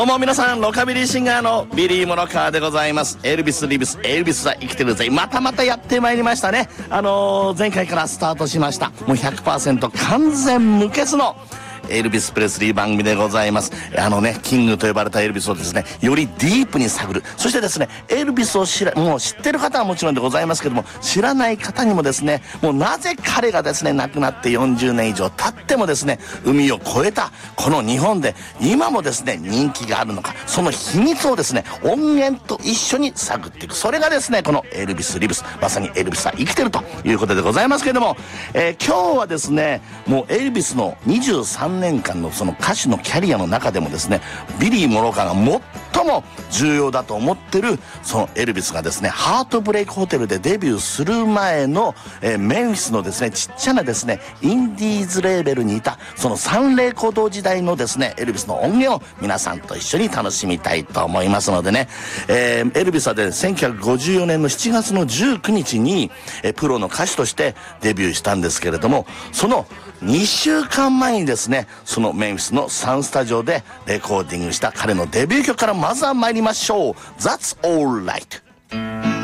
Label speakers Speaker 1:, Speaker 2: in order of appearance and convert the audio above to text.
Speaker 1: どうも皆さん、ロカビリーシンガーのビリー・モロカーでございます。エルビス・リブス、エルビスは生きてるぜ。またやってまいりましたね。前回からスタートしました。もう 100% 完全無欠のエルビス・プレスリー番組でございます。キングと呼ばれたエルビスをですね、よりディープに探る。そしてですね、エルビスをもう知ってる方はもちろんでございますけども、知らない方にもですね、もうなぜ彼がですね、亡くなって40年以上経ってもですね、海を越えたこの日本で今もですね、人気があるのか、その秘密をですね、音源と一緒に探っていく。それがですね、このエルビス・リブス、まさにエルビスは生きてるということでございますけれども、今日はですね、もうエルビスの23年間のその歌手のキャリアの中でもですね、ビリー・モロカーが最も重要だと思ってるそのエルビスがですね、ハートブレイクホテルでデビューする前の、メンフィスのですね、ちっちゃなですね、インディーズレーベルにいたそのサンレイコード時代のですね、エルビスの音源を皆さんと一緒に楽しみたいと思いますのでね、エルビスはで、1954年の7月の19日にプロの歌手としてデビューしたんですけれども、その2週間前にですね、そのメンフィスのサンスタジオでレコーディングした彼のデビュー曲からまずは参りましょう。 That's Alright。